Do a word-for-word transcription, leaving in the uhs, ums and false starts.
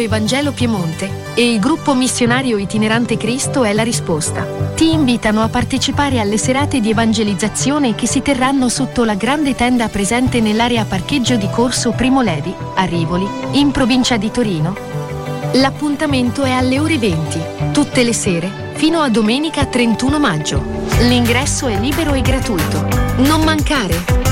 Evangelo Piemonte e il gruppo missionario itinerante Cristo è la risposta. Ti invitano a partecipare alle serate di evangelizzazione che si terranno sotto la grande tenda presente nell'area parcheggio di Corso Primo Levi, a Rivoli, in provincia di Torino. L'appuntamento è alle ore venti, tutte le sere, fino a domenica trentuno maggio. L'ingresso è libero e gratuito. Non mancare!